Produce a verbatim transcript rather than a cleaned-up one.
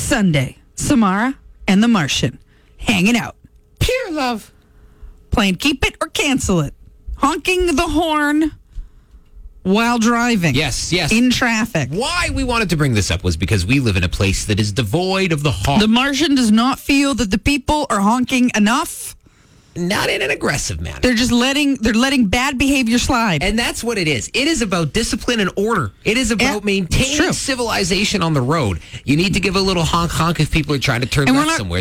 Sunday, Samara and the Martian hanging out. Pure love. Playing keep it or cancel it. Honking the horn while driving. Yes, yes. In traffic. Why we wanted to bring this up was because we live in a place that is devoid of the honk. The Martian does not feel that the people are honking enough. Not in an aggressive manner. They're just letting they're letting bad behavior slide. And that's what it is. It is about discipline and order. It is about Yeah, maintaining it's true. civilization on the road. You need to give a little honk honk if people are trying to turn And we're left not- somewhere.